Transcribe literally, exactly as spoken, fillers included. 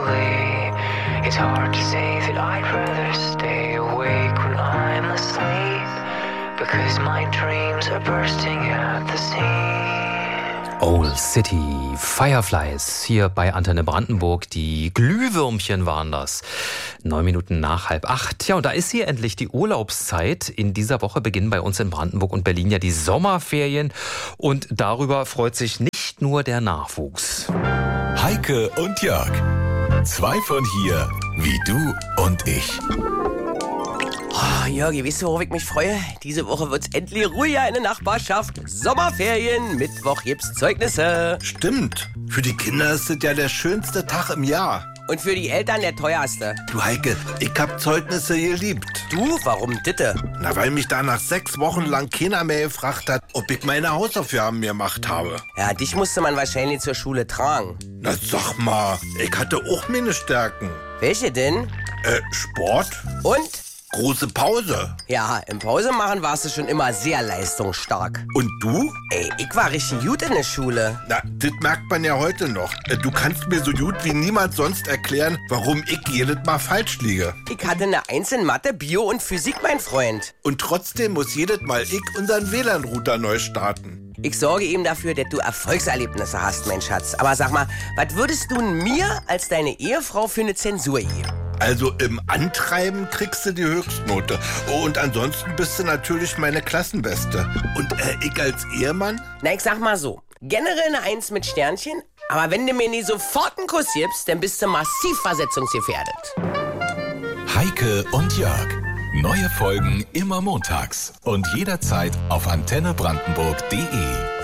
away. It's hard to say that I'd rather stay awake when I'm asleep, because my dreams are bursting at the seams. Old City, Fireflies, hier bei Antenne Brandenburg. Die Glühwürmchen waren das. Neun Minuten nach halb acht. Ja, und da ist hier endlich die Urlaubszeit. In dieser Woche beginnen bei uns in Brandenburg und Berlin ja die Sommerferien. Und darüber freut sich nicht nur der Nachwuchs. Heike und Jörg. Zwei von hier, wie du und ich. Oh, Jörgi, weißt du, worauf ich mich freue? Diese Woche wird's endlich ruhiger in der Nachbarschaft. Sommerferien, Mittwoch gibt's Zeugnisse. Stimmt. Für die Kinder ist es ja der schönste Tag im Jahr. Und für die Eltern der teuerste. Du Heike, ich hab Zeugnisse geliebt. Du, warum ditte? Na, weil mich da nach sechs Wochen lang keiner mehr gefragt hat, ob ich meine Hausaufgaben gemacht habe. Ja, dich musste man wahrscheinlich zur Schule tragen. Na, sag mal, ich hatte auch meine Stärken. Welche denn? Äh, Sport? Und? Große Pause. Ja, im Pause machen warst du schon immer sehr leistungsstark. Und du? Ey, ich war richtig gut in der Schule. Na, das merkt man ja heute noch. Du kannst mir so gut wie niemand sonst erklären, warum ich jedes Mal falsch liege. Ich hatte eine Eins in Mathe, Bio und Physik, mein Freund. Und trotzdem muss jedes Mal ich unseren W L A N-Router neu starten. Ich sorge eben dafür, dass du Erfolgserlebnisse hast, mein Schatz. Aber sag mal, was würdest du mir als deine Ehefrau für eine Zensur geben? Also im Antreiben kriegst du die Höchstnote. Und ansonsten bist du natürlich meine Klassenbeste. Und äh, ich als Ehemann? Na, ich sag mal so. Generell eine Eins mit Sternchen. Aber wenn du mir nie sofort einen Kuss gibst, dann bist du massiv versetzungsgefährdet. Heike und Jörg. Neue Folgen immer montags und jederzeit auf antenne brandenburg punkt de.